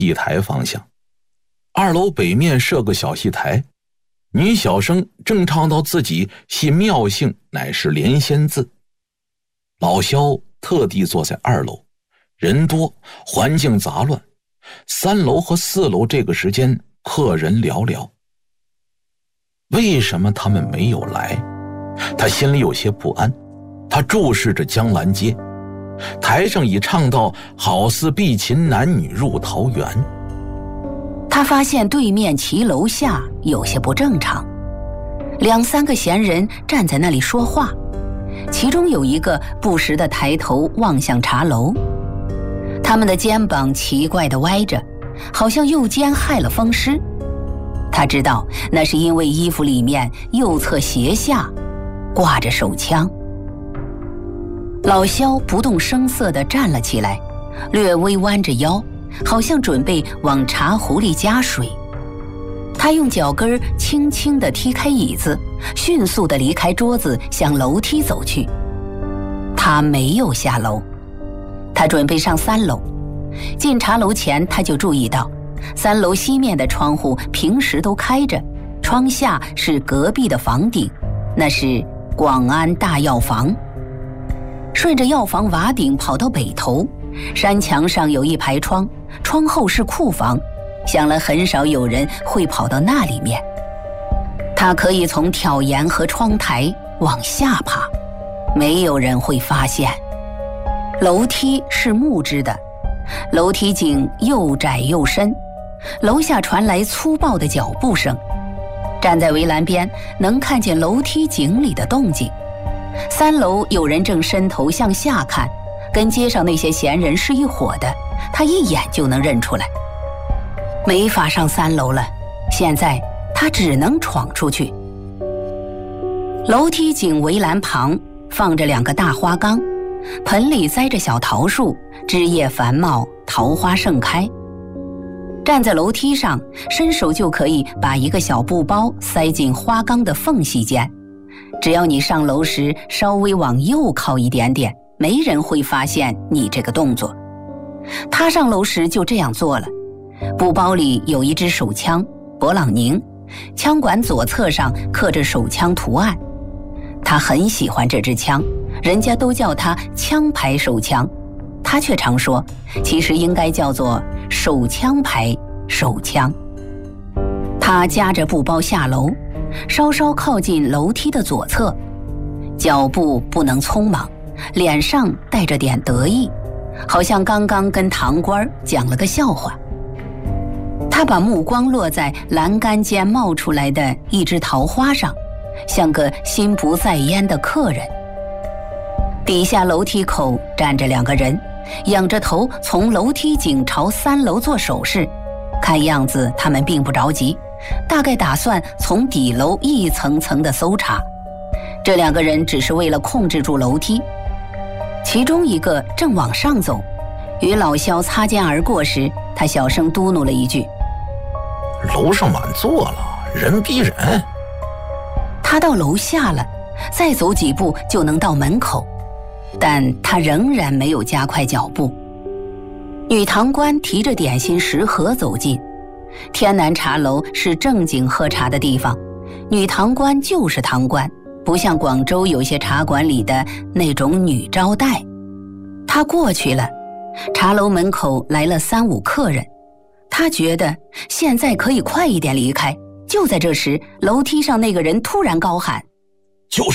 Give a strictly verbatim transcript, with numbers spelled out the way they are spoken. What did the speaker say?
戏台方向。二楼北面设个小戏台，女小生正唱到自己系妙性乃是连仙字。老萧特地坐在二楼，人多，环境杂乱。三楼和四楼这个时间客人寥寥。为什么他们没有来？他心里有些不安。他注视着江兰街，台上已唱到好似碧琴男女入桃源。 他发现对面骑楼下有些不正常，两三个闲人站在那里说话，其中有一个不时地抬头望向茶楼，他们的肩膀奇怪地歪着，好像右肩害了风湿。他知道那是因为衣服里面右侧斜下挂着手枪。老萧不动声色地站了起来，略微弯着腰，好像准备往茶壶里加水。他用脚跟轻轻地踢开椅子，迅速地离开桌子，向楼梯走去。他没有下楼，他准备上三楼。进茶楼前，他就注意到三楼西面的窗户平时都开着，窗下是隔壁的房顶，那是广安大药房。顺着药房瓦顶跑到北头，山墙上有一排窗，窗后是库房，想了很少有人会跑到那里面。他可以从挑檐和窗台往下爬，没有人会发现。楼梯是木质的，楼梯井又窄又深，楼下传来粗暴的脚步声。站在围栏边，能看见楼梯井里的动静。三楼有人正伸头向下看，跟街上那些闲人是一伙的，他一眼就能认出来。没法上三楼了，现在他只能闯出去。楼梯井围栏旁放着两个大花缸，盆里栽着小桃树，枝叶繁茂，桃花盛开。站在楼梯上，伸手就可以把一个小布包塞进花缸的缝隙间。只要你上楼时稍微往右靠一点点，没人会发现你这个动作。他上楼时就这样做了。布包里有一支手枪，勃朗宁，枪管左侧上刻着手枪图案。他很喜欢这支枪，人家都叫它枪牌手枪，他却常说其实应该叫做手枪牌手枪。他夹着布包下楼，稍稍靠近楼梯的左侧，脚步不能匆忙，脸上带着点得意，好像刚刚跟堂官讲了个笑话。他把目光落在栏杆间冒出来的一枝桃花上，像个心不在焉的客人。底下楼梯口站着两个人，仰着头从楼梯井朝三楼做手势，看样子他们并不着急，大概打算从底楼一层层的搜查。这两个人只是为了控制住楼梯。其中一个正往上走，与老萧擦肩而过时，他小声嘟哝了一句： 楼上满座了，人逼人。 他到楼下了，再走几步就能到门口，但他仍然没有加快脚步。女堂官提着点心食盒走近。天南茶楼是正经喝茶的地方，女堂官就是堂官，不像广州有些茶馆里的那种女招待。她过去了，茶楼门口来了三五客人，她觉得现在可以快一点离开。就在这时，楼梯上那个人突然高喊：